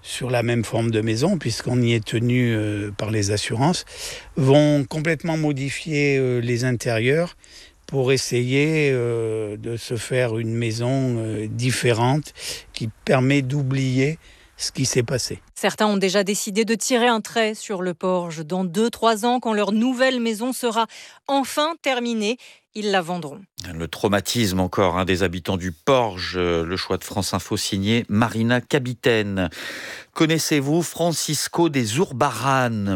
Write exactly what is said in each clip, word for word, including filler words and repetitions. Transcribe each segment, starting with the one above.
sur la même forme de maison, puisqu'on y est tenu euh, par les assurances, vont complètement modifier euh, les intérieurs pour essayer euh, de se faire une maison euh, différente qui permet d'oublier ce qui s'est passé. Certains ont déjà décidé de tirer un trait sur le Porge. Dans deux trois ans, quand leur nouvelle maison sera enfin terminée, ils la vendront. Le traumatisme encore hein, des habitants du Porge. Le choix de France Info signé Marina Capitaine. Connaissez-vous Francisco de Zurbarán ?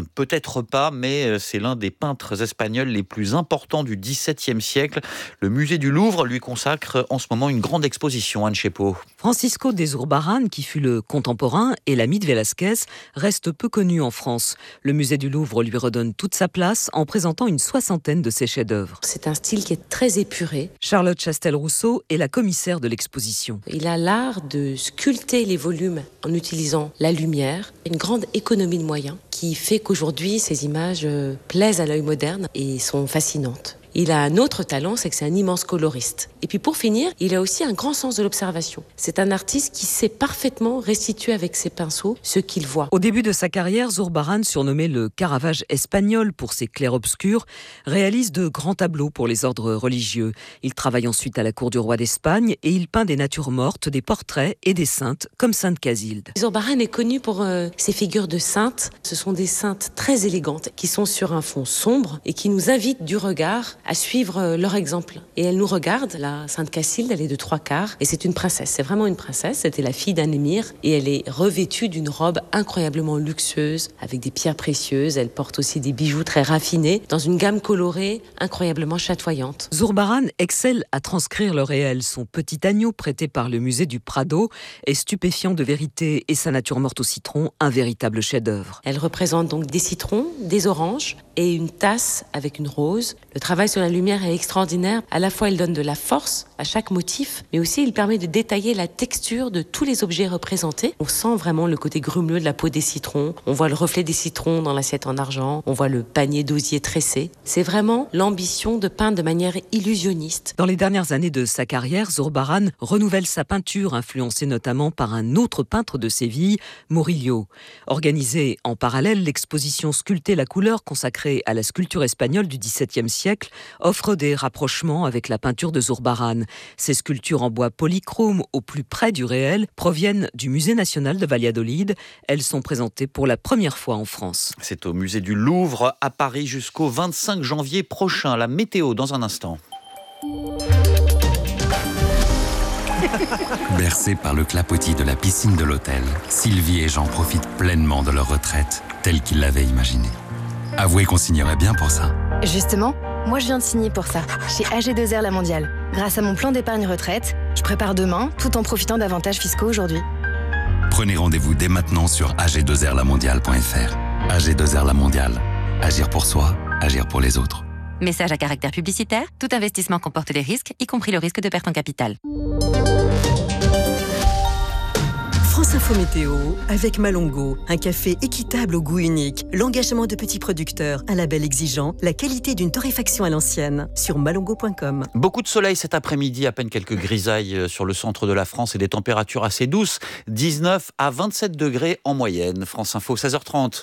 Peut-être pas, mais c'est l'un des peintres espagnols les plus importants du dix-septième siècle. Le musée du Louvre lui consacre en ce moment une grande exposition, Anne Chepeau. Francisco de Zurbarán, qui fut le contemporain et l'ami de Velázquez, reste peu connu en France. Le musée du Louvre lui redonne toute sa place en présentant une soixantaine de ses chefs-d'œuvre. C'est un style qui est très épuré. Charlotte Chastel-Rousseau est la commissaire de l'exposition. Il a l'art de sculpter les volumes en utilisant la lumière, une grande économie de moyens qui fait qu'aujourd'hui ces images plaisent à l'œil moderne et sont fascinantes. Il a un autre talent, c'est que c'est un immense coloriste. Et puis pour finir, il a aussi un grand sens de l'observation. C'est un artiste qui sait parfaitement restituer avec ses pinceaux ce qu'il voit. Au début de sa carrière, Zurbarán, surnommé le Caravage espagnol pour ses clairs-obscurs, réalise de grands tableaux pour les ordres religieux. Il travaille ensuite à la cour du roi d'Espagne et il peint des natures mortes, des portraits et des saintes, comme Sainte Casilde. Zurbarán est connu pour euh, ses figures de saintes. Ce sont des saintes très élégantes qui sont sur un fond sombre et qui nous invitent du regard à suivre leur exemple. Et elle nous regarde, la Sainte Casilde, elle est de trois quarts, et c'est une princesse, c'est vraiment une princesse, c'était la fille d'un émir, et elle est revêtue d'une robe incroyablement luxueuse, avec des pierres précieuses, elle porte aussi des bijoux très raffinés, dans une gamme colorée incroyablement chatoyante. Zurbarán excelle à transcrire le réel. Son petit agneau prêté par le musée du Prado est stupéfiant de vérité, et sa nature morte au citron, un véritable chef-d'œuvre. Elle représente donc des citrons, des oranges, et une tasse avec une rose. Le travail sur la lumière est extraordinaire. À la fois, il donne de la force à chaque motif, mais aussi il permet de détailler la texture de tous les objets représentés. On sent vraiment le côté grumeleux de la peau des citrons. On voit le reflet des citrons dans l'assiette en argent. On voit le panier d'osier tressé. C'est vraiment l'ambition de peindre de manière illusionniste. Dans les dernières années de sa carrière, Zurbarán renouvelle sa peinture, influencée notamment par un autre peintre de Séville, Murillo. Organisée en parallèle, l'exposition Sculpter la couleur, consacrée à la sculpture espagnole du dix-septième siècle, offre des rapprochements avec la peinture de Zurbarán. Ces sculptures en bois polychrome au plus près du réel proviennent du Musée national de Valladolid. Elles sont présentées pour la première fois en France. C'est au musée du Louvre à Paris jusqu'au vingt-cinq janvier prochain. La météo dans un instant. Bercés par le clapotis de la piscine de l'hôtel, Sylvie et Jean profitent pleinement de leur retraite, telle qu'ils l'avaient imaginée. Avouez qu'on signerait bien pour ça. Justement, moi je viens de signer pour ça, chez A G deux R La Mondiale. Grâce à mon plan d'épargne retraite, je prépare demain tout en profitant d'avantages fiscaux aujourd'hui. Prenez rendez-vous dès maintenant sur a g deux r la mondiale point f r. A G deux R La Mondiale. Agir pour soi, agir pour les autres. Message à caractère publicitaire. Tout investissement comporte des risques, y compris le risque de perte en capital. France Info Météo avec Malongo, un café équitable au goût unique, l'engagement de petits producteurs, un label exigeant, la qualité d'une torréfaction à l'ancienne, sur malongo point com. Beaucoup de soleil cet après-midi, à peine quelques grisailles sur le centre de la France et des températures assez douces, dix-neuf à vingt-sept degrés en moyenne. France Info, seize heures trente.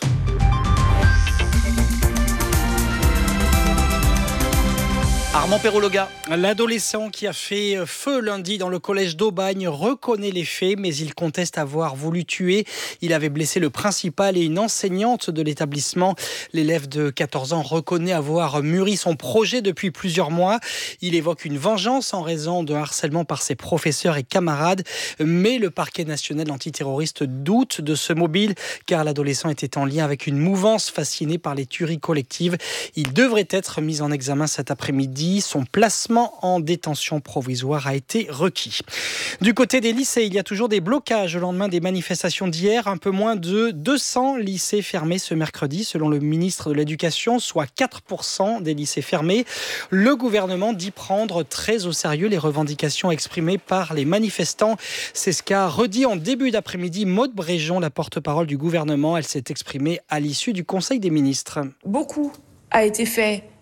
Armand Perrologa. L'adolescent qui a fait feu lundi dans le collège d'Aubagne reconnaît les faits, mais il conteste avoir voulu tuer. Il avait blessé le principal et une enseignante de l'établissement. L'élève de quatorze ans reconnaît avoir mûri son projet depuis plusieurs mois. Il évoque une vengeance en raison de harcèlement par ses professeurs et camarades. Mais le parquet national antiterroriste doute de ce mobile, car l'adolescent était en lien avec une mouvance fascinée par les tueries collectives. Il devrait être mis en examen cet après-midi. Son placement en détention provisoire a été requis. Du côté des lycées, il y a toujours des blocages au lendemain des manifestations d'hier. Un peu moins de deux cents lycées fermés ce mercredi, selon le ministre de l'Éducation, soit quatre pour cent des lycées fermés. Le gouvernement dit prendre très au sérieux les revendications exprimées par les manifestants. C'est ce qu'a redit en début d'après-midi Maude Bréjon, la porte-parole du gouvernement. Elle s'est exprimée à l'issue du Conseil des ministres. Beaucoup a été fait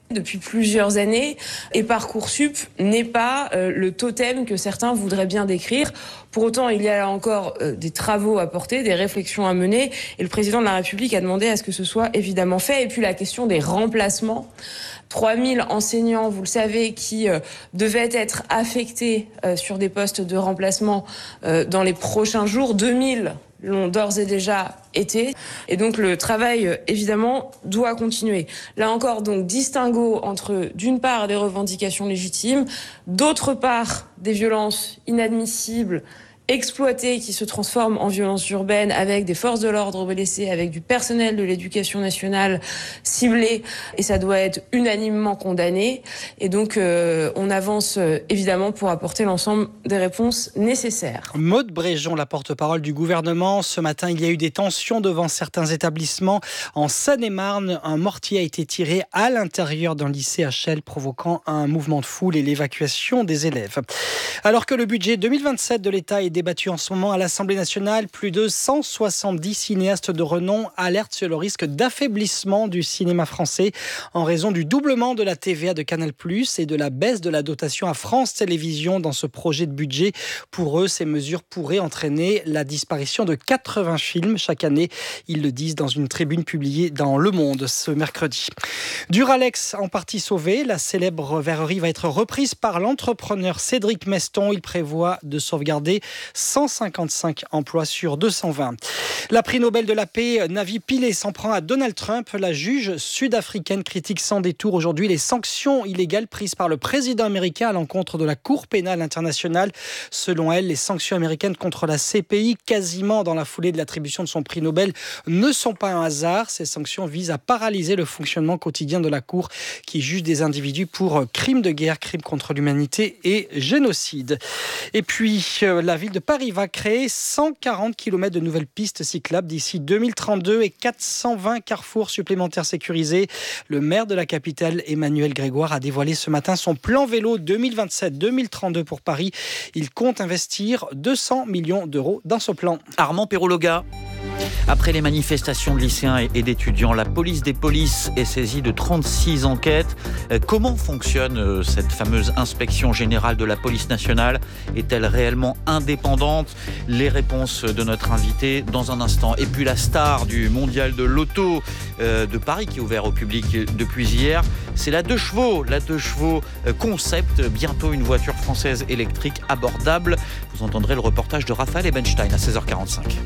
depuis plusieurs années, et Parcoursup n'est pas euh, le totem que certains voudraient bien décrire. Pour autant, il y a là encore euh, des travaux à porter, des réflexions à mener, et le président de la République a demandé à ce que ce soit évidemment fait. Et puis la question des remplacements. trois mille enseignants, vous le savez, qui euh, devaient être affectés euh, sur des postes de remplacement euh, dans les prochains jours. deux mille l'ont d'ores et déjà été. Et donc le travail, euh, évidemment, doit continuer. Là encore, donc, distinguo entre, d'une part, des revendications légitimes, d'autre part, des violences inadmissibles, exploitées, qui se transforment en violences urbaines, avec des forces de l'ordre blessées, avec du personnel de l'éducation nationale ciblé, et ça doit être unanimement condamné. Et donc euh, on avance euh, évidemment pour apporter l'ensemble des réponses nécessaires. Maude Bréjon, la porte-parole du gouvernement. Ce matin, il y a eu des tensions devant certains établissements. En Seine-et-Marne, un mortier a été tiré à l'intérieur d'un lycée à Chelles, provoquant un mouvement de foule et l'évacuation des élèves. Alors que le budget deux mille vingt-sept de l'État est débattu en ce moment à l'Assemblée nationale, plus de cent soixante-dix cinéastes de renom alertent sur le risque d'affaiblissement du cinéma français en raison du doublement de la T V A de Canal plus, et de la baisse de la dotation à France Télévisions dans ce projet de budget. Pour eux, ces mesures pourraient entraîner la disparition de quatre-vingts films chaque année. Ils le disent dans une tribune publiée dans Le Monde ce mercredi. Duralex en partie sauvé, la célèbre verrerie va être reprise par l'entrepreneur Cédric Meston. Il prévoit de sauvegarder cent cinquante-cinq emplois sur deux cent vingt. La prix Nobel de la paix, Navi Pillay, s'en prend à Donald Trump. La juge sud-africaine critique sans détour aujourd'hui les sanctions illégales prises par le président américain à l'encontre de la Cour pénale internationale. Selon elle, les sanctions américaines contre la C P I, quasiment dans la foulée de l'attribution de son prix Nobel, ne sont pas un hasard. Ces sanctions visent à paralyser le fonctionnement quotidien de la Cour, qui juge des individus pour crimes de guerre, crimes contre l'humanité et génocide. Et puis, la ville de Paris va créer cent quarante kilomètres de nouvelles pistes cyclables d'ici deux mille trente-deux et quatre cent vingt carrefours supplémentaires sécurisés. Le maire de la capitale, Emmanuel Grégoire, a dévoilé ce matin son plan vélo deux mille vingt-sept deux mille trente-deux pour Paris. Il compte investir deux cents millions d'euros dans ce plan. Armand Perrologa. Après les manifestations de lycéens et d'étudiants, la police des polices est saisie de trente-six enquêtes. Comment fonctionne cette fameuse inspection générale de la police nationale ? Est-elle réellement indépendante ? Les réponses de notre invité dans un instant. Et puis la star du mondial de l'auto de Paris qui est ouvert au public depuis hier, c'est la deux chevaux. La deux chevaux concept, bientôt une voiture française électrique abordable. Vous entendrez le reportage de Raphaël Ebenstein à seize heures quarante-cinq.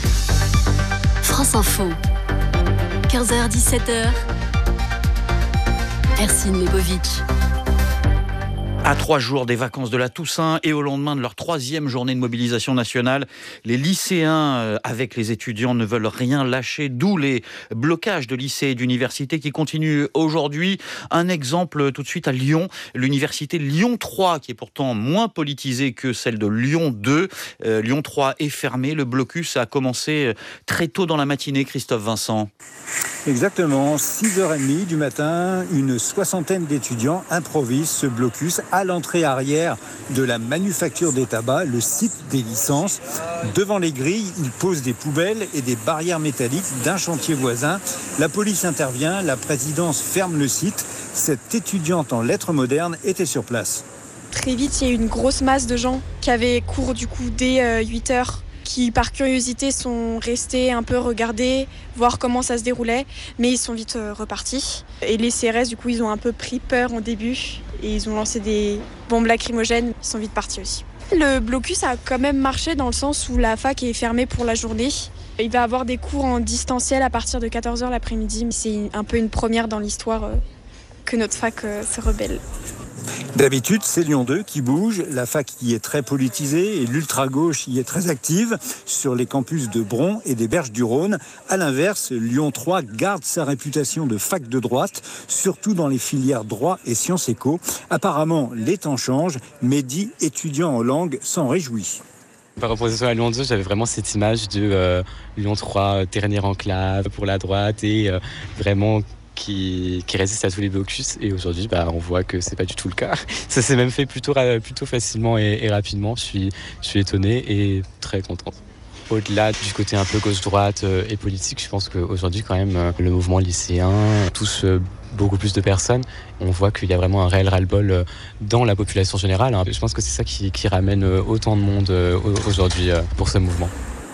France Info, quinze heures dix-sept heures, Ercine Lebovitch. À trois jours des vacances de la Toussaint et au lendemain de leur troisième journée de mobilisation nationale, les lycéens avec les étudiants ne veulent rien lâcher, d'où les blocages de lycées et d'universités qui continuent aujourd'hui. Un exemple tout de suite à Lyon, l'université Lyon trois, qui est pourtant moins politisée que celle de Lyon deux. Euh, Lyon trois est fermée, le blocus a commencé très tôt dans la matinée, Christophe Vincent. Exactement, six heures trente du matin, une soixantaine d'étudiants improvisent ce blocus à l'entrée arrière de la manufacture des tabacs, le site des licences. Devant les grilles, ils posent des poubelles et des barrières métalliques d'un chantier voisin. La police intervient, la présidence ferme le site. Cette étudiante en lettres modernes était sur place. Très vite, il y a eu une grosse masse de gens qui avaient cours du coup dès huit heures. Qui par curiosité sont restés un peu regarder, voir comment ça se déroulait, mais ils sont vite repartis. Et les C R S, du coup, ils ont un peu pris peur au début et ils ont lancé des bombes lacrymogènes, ils sont vite partis aussi. Le blocus a quand même marché dans le sens où la fac est fermée pour la journée. Il va y avoir des cours en distanciel à partir de quatorze heures l'après-midi. C'est un peu une première dans l'histoire que notre fac se rebelle. D'habitude, c'est Lyon deux qui bouge. La fac y est très politisée et l'ultra-gauche y est très active sur les campus de Bron et des Berges-du-Rhône. À l'inverse, Lyon trois garde sa réputation de fac de droite, surtout dans les filières droit et sciences éco. Apparemment, les temps changent. Mehdi, étudiant en langue, s'en réjouit. Par opposition à Lyon deux, j'avais vraiment cette image de euh, Lyon trois, dernière enclave pour la droite et euh, vraiment... Qui, qui résiste à tous les blocus, et aujourd'hui bah, on voit que c'est pas du tout le cas. Ça s'est même fait plutôt, plutôt facilement et, et rapidement. Je suis, je suis étonné et très contente. au-delà du côté un peu gauche-droite et politique, je pense qu'aujourd'hui, quand même, le mouvement lycéen touche beaucoup plus de personnes. On voit qu'il y a vraiment un réel ras-le-bol dans la population générale. Je pense que c'est ça qui, qui ramène autant de monde aujourd'hui pour ce mouvement.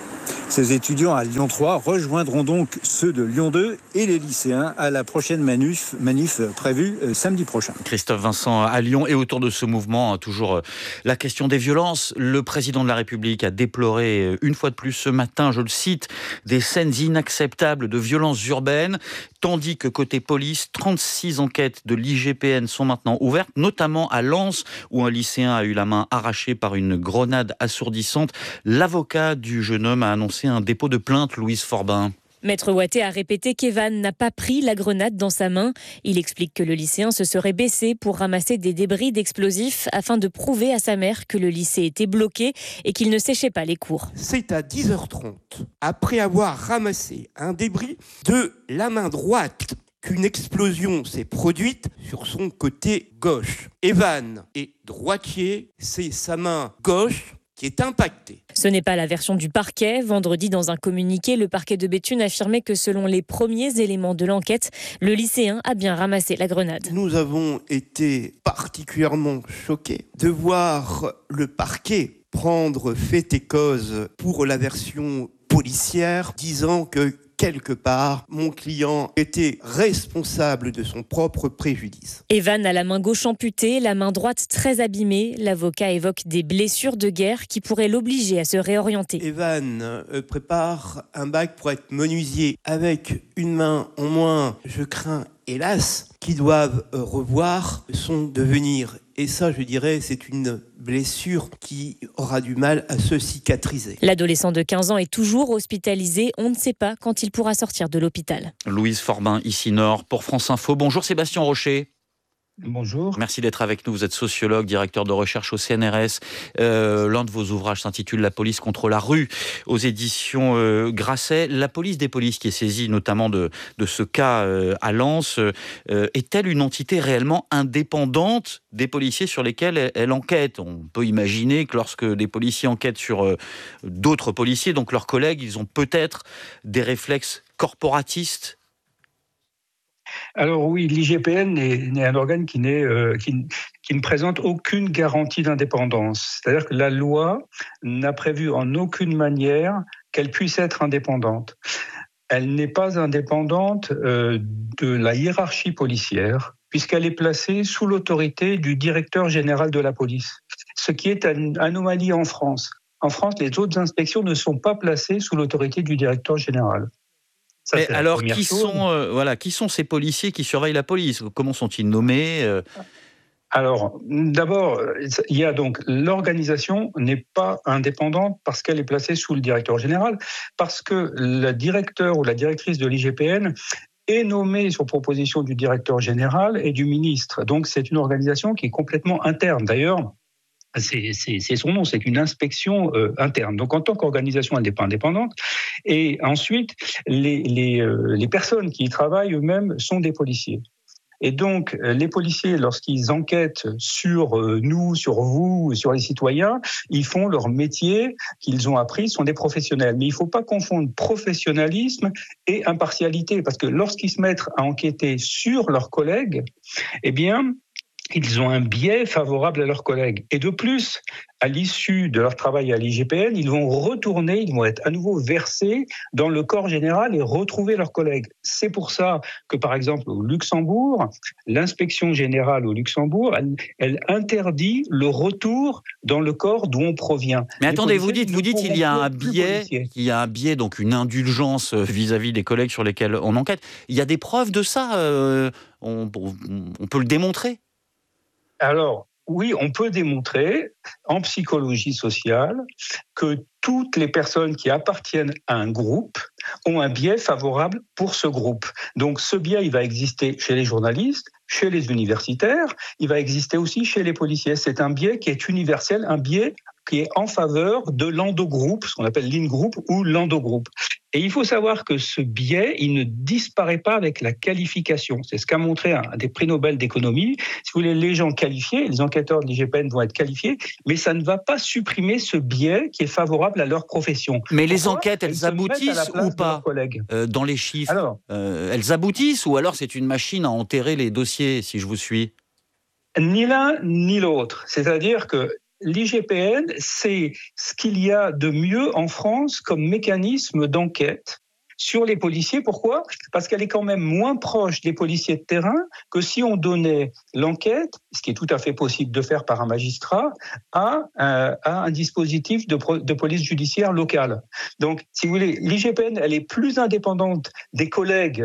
Ces étudiants à Lyon trois rejoindront donc ceux de Lyon deux et les lycéens à la prochaine manif, manif prévue samedi prochain. Christophe Vincent à Lyon, et autour de ce mouvement, toujours la question des violences. Le président de la République a déploré une fois de plus ce matin, je le cite, des scènes inacceptables de violences urbaines, tandis que côté police, trente-six enquêtes de l'I G P N sont maintenant ouvertes, notamment à Lens, où un lycéen a eu la main arrachée par une grenade assourdissante. L'avocat du jeune homme a annoncé un dépôt de plainte, Louise Forbin. Maître Ouaté a répété qu'Evan n'a pas pris la grenade dans sa main. Il explique que le lycéen se serait baissé pour ramasser des débris d'explosifs afin de prouver à sa mère que le lycée était bloqué et qu'il ne séchait pas les cours. C'est à dix heures trente, après avoir ramassé un débris de la main droite, qu'une explosion s'est produite sur son côté gauche. Evan est droitier, c'est sa main gauche qui est impactée. Ce n'est pas la version du parquet. Vendredi, dans un communiqué, le parquet de Béthune affirmait que selon les premiers éléments de l'enquête, le lycéen a bien ramassé la grenade. Nous avons été particulièrement choqués de voir le parquet prendre fait et cause pour la version policière, disant que quelque part, mon client était responsable de son propre préjudice. Evan a la main gauche amputée, la main droite très abîmée. L'avocat évoque des blessures de guerre qui pourraient l'obliger à se réorienter. Evan euh, prépare un bac pour être menuisier avec une main en moins. Je crains, hélas, qu'ils doivent euh, revoir son devenir. Et ça, je dirais, c'est une blessure qui aura du mal à se cicatriser. L'adolescent de quinze ans est toujours hospitalisé. On ne sait pas quand il pourra sortir de l'hôpital. Louise Forbin, ici Nord, pour France Info. Bonjour Sébastien Rocher. Bonjour. Merci d'être avec nous. Vous êtes sociologue, directeur de recherche au C N R S. Euh, l'un de vos ouvrages s'intitule « La police contre la rue » aux éditions euh, Grasset. La police des polices qui est saisie notamment de, de ce cas euh, à Lens, euh, est-elle une entité réellement indépendante des policiers sur lesquels elle, elle enquête ? On peut imaginer que lorsque des policiers enquêtent sur euh, d'autres policiers, donc leurs collègues, ils ont peut-être des réflexes corporatistes. Alors oui, l'I G P N est, est un organe qui, n'est, euh, qui, qui ne présente aucune garantie d'indépendance. C'est-à-dire que la loi n'a prévu en aucune manière qu'elle puisse être indépendante. Elle n'est pas indépendante euh, de la hiérarchie policière, puisqu'elle est placée sous l'autorité du directeur général de la police, ce qui est une anomalie en France. En France, les autres inspections ne sont pas placées sous l'autorité du directeur général. Ça, Mais alors, qui sont, euh, voilà, qui sont ces policiers qui surveillent la police ? Comment sont-ils nommés ? euh... Alors, d'abord, il y a donc l'organisation n'est pas indépendante parce qu'elle est placée sous le directeur général, parce que le directeur ou la directrice de l'I G P N est nommée sur proposition du directeur général et du ministre. Donc, c'est une organisation qui est complètement interne. D'ailleurs, C'est, c'est, c'est son nom, c'est une inspection euh, interne. Donc, en tant qu'organisation, elle n'est pas indépendante. Et ensuite, les, les, euh, les personnes qui y travaillent eux-mêmes sont des policiers. Et donc, les policiers, lorsqu'ils enquêtent sur euh, nous, sur vous, sur les citoyens, ils font leur métier qu'ils ont appris, ils sont des professionnels. Mais il ne faut pas confondre professionnalisme et impartialité, parce que lorsqu'ils se mettent à enquêter sur leurs collègues, eh bien, ils ont un biais favorable à leurs collègues. Et de plus, à l'issue de leur travail à l'I G P N, ils vont retourner, ils vont être à nouveau versés dans le corps général et retrouver leurs collègues. C'est pour ça que, par exemple, au Luxembourg, l'inspection générale au Luxembourg, elle, elle interdit le retour dans le corps d'où on provient. Mais attendez, vous dites, vous dites qu'il y a un biais, il y a un biais, donc une indulgence vis-à-vis des collègues sur lesquels on enquête. Il y a des preuves de ça, euh, on, on peut le démontrer ? Alors, oui, on peut démontrer en psychologie sociale que toutes les personnes qui appartiennent à un groupe ont un biais favorable pour ce groupe. Donc ce biais, il va exister chez les journalistes, chez les universitaires, il va exister aussi chez les policiers. C'est un biais qui est universel, un biais qui est en faveur de l'endogroupe, ce qu'on appelle l'in-group ou l'endogroupe. Et il faut savoir que ce biais, il ne disparaît pas avec la qualification. C'est ce qu'a montré un des prix Nobel d'économie. Si vous voulez, les gens qualifiés, les enquêteurs de l'I G P N vont être qualifiés, mais ça ne va pas supprimer ce biais qui est favorable à leur profession. Mais les Pourquoi enquêtes, elles aboutissent ou pas euh, dans les chiffres alors, euh, elles aboutissent ou alors c'est une machine à enterrer les dossiers, si je vous suis? Ni l'un ni l'autre. C'est-à-dire que l'I G P N, c'est ce qu'il y a de mieux en France comme mécanisme d'enquête sur les policiers. Pourquoi ? Parce qu'elle est quand même moins proche des policiers de terrain que si on donnait l'enquête, ce qui est tout à fait possible de faire par un magistrat, à, euh, à un dispositif de, pro, de police judiciaire locale. Donc, si vous voulez, l'I G P N, elle est plus indépendante des collègues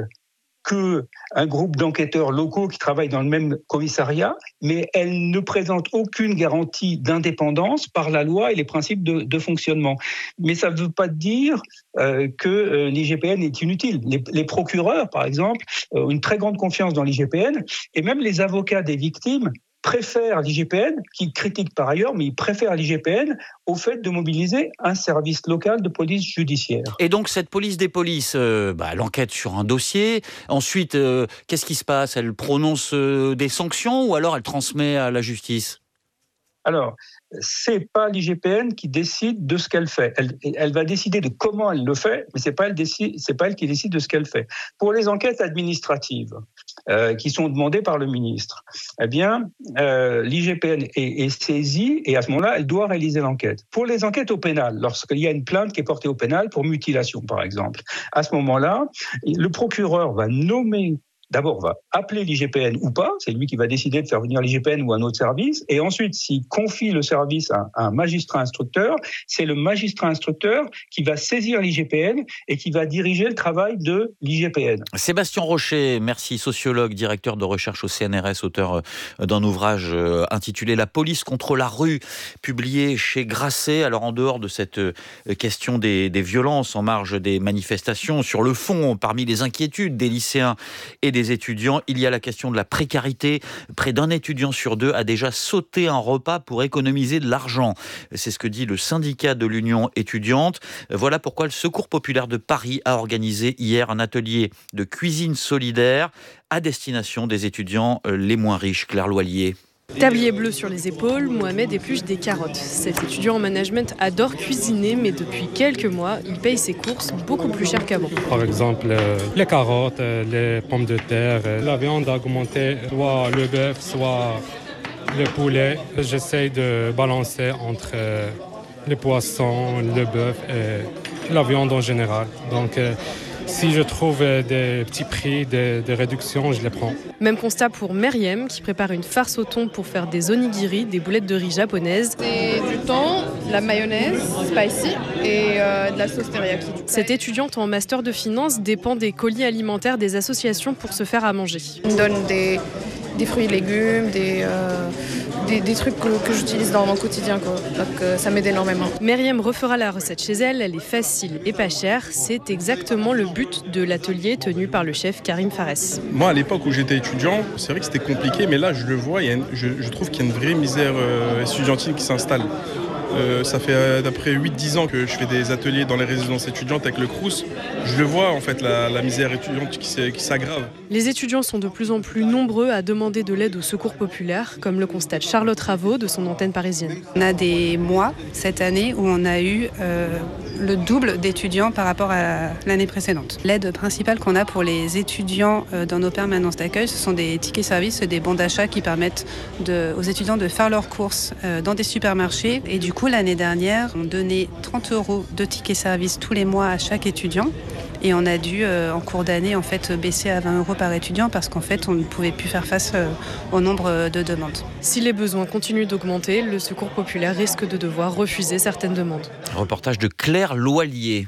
qu'un groupe d'enquêteurs locaux qui travaillent dans le même commissariat, mais elle ne présente aucune garantie d'indépendance par la loi et les principes de, de fonctionnement. Mais ça ne veut pas dire euh, que euh, l'I G P N est inutile. Les, les procureurs, par exemple, ont une très grande confiance dans l'I G P N, et même les avocats des victimes préfèrent l'I G P N, qui critique par ailleurs, mais ils préfèrent l'I G P N au fait de mobiliser un service local de police judiciaire. Et donc cette police des polices, euh, bah, elle enquête sur un dossier, ensuite euh, qu'est-ce qui se passe ? Elle prononce euh, des sanctions ou alors elle transmet à la justice ? Alors, c'est pas l'I G P N qui décide de ce qu'elle fait. Elle, elle va décider de comment elle le fait, mais c'est pas elle décide, c'est pas elle qui décide de ce qu'elle fait. Pour les enquêtes administratives euh, qui sont demandées par le ministre, eh bien, euh, l'I G P N est, est saisie et à ce moment-là, elle doit réaliser l'enquête. Pour les enquêtes au pénal, lorsqu'il y a une plainte qui est portée au pénal pour mutilation, par exemple, à ce moment-là, le procureur va nommer. D'abord, on va appeler l'I G P N ou pas, c'est lui qui va décider de faire venir l'I G P N ou un autre service, et ensuite, s'il confie le service à un magistrat instructeur, c'est le magistrat instructeur qui va saisir l'I G P N et qui va diriger le travail de l'I G P N. Sébastien Rocher, merci, sociologue, directeur de recherche au C N R S, auteur d'un ouvrage intitulé « La police contre la rue », publié chez Grasset. Alors, en dehors de cette question des, des violences en marge des manifestations, sur le fond, parmi les inquiétudes des lycéens et des étudiants, il y a la question de la précarité. Près d'un étudiant sur deux a déjà sauté un repas pour économiser de l'argent. C'est ce que dit le syndicat de l'Union étudiante. Voilà pourquoi le Secours populaire de Paris a organisé hier un atelier de cuisine solidaire à destination des étudiants les moins riches. Claire Loilier. Tablier bleu sur les épaules, Mohamed épluche des carottes. Cet étudiant en management adore cuisiner, mais depuis quelques mois, il paye ses courses beaucoup plus cher qu'avant. Par exemple, euh, les carottes, euh, les pommes de terre, euh, la viande a augmenté, soit le bœuf, soit le poulet. J'essaye de balancer entre euh, les poissons, le bœuf et la viande en général. Donc, euh, si je trouve des petits prix, des, des réductions, je les prends. Même constat pour Meriem, qui prépare une farce au thon pour faire des onigiri, des boulettes de riz japonaises. C'est du thon, de la mayonnaise, spicy et euh, de la sauce teriyaki. Cette étudiante en master de finance dépend des colis alimentaires des associations pour se faire à manger. On me donne des, des fruits et légumes, des... Euh... Des, des trucs que, que j'utilise dans mon quotidien, quoi. Donc euh, ça m'aide énormément. Meriem refera la recette chez elle, elle est facile et pas chère. C'est exactement le but de l'atelier tenu par le chef Karim Fares. Moi, à l'époque où j'étais étudiant, c'est vrai que c'était compliqué, mais là, je le vois, il y a une, je, je trouve qu'il y a une vraie misère euh, estudiantine qui s'installe. Euh, ça fait euh, d'après huit dix ans que je fais des ateliers dans les résidences étudiantes avec le Crous. Je le vois en fait, la, la misère étudiante qui, qui s'aggrave. Les étudiants sont de plus en plus nombreux à demander de l'aide au Secours populaire, comme le constate Charlotte Raveau de son antenne parisienne. On a des mois cette année où on a eu euh, le double d'étudiants par rapport à l'année précédente. L'aide principale qu'on a pour les étudiants euh, dans nos permanences d'accueil, ce sont des tickets services, des bons d'achat qui permettent de, aux étudiants de faire leurs courses euh, dans des supermarchés. Et du coup, l'année dernière, on donnait trente euros de tickets service tous les mois à chaque étudiant. Et on a dû, euh, en cours d'année, en fait, baisser à vingt euros par étudiant parce qu'en fait, on ne pouvait plus faire face euh, au nombre de demandes. Si les besoins continuent d'augmenter, le Secours populaire risque de devoir refuser certaines demandes. Reportage de Claire Loilier.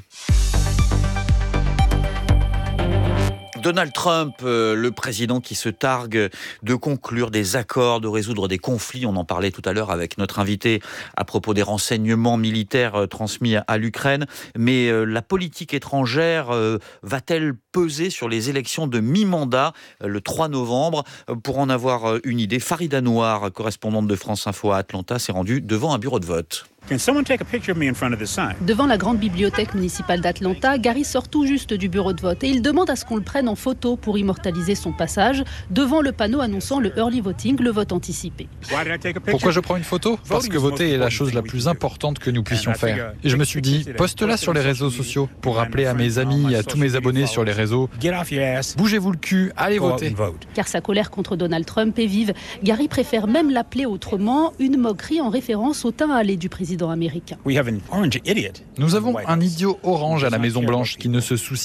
Donald Trump, euh, le président qui se targue de conclure des accords, de résoudre des conflits. On en parlait tout à l'heure avec notre invité à propos des renseignements militaires euh, transmis à, à l'Ukraine. Mais euh, la politique étrangère euh, va-t-elle peser sur les élections de mi-mandat le trois novembre. Pour en avoir une idée, Farida Noir, correspondante de France Info à Atlanta, s'est rendue devant un bureau de vote. Devant la grande bibliothèque municipale d'Atlanta, Gary sort tout juste du bureau de vote et il demande à ce qu'on le prenne en photo pour immortaliser son passage devant le panneau annonçant le early voting, le vote anticipé. Pourquoi je prends une photo ? Parce que voter est la chose la plus importante que nous puissions faire. Et je me suis dit, poste-la sur les réseaux sociaux pour rappeler à mes amis, à tous mes abonnés sur les réseaux, bougez-vous le cul, allez voter. Car sa colère contre Donald Trump est vive. Gary préfère même l'appeler autrement, une moquerie en référence au teint hâlé du président américain. Nous avons un idiot orange à la Maison Blanche qui ne se soucie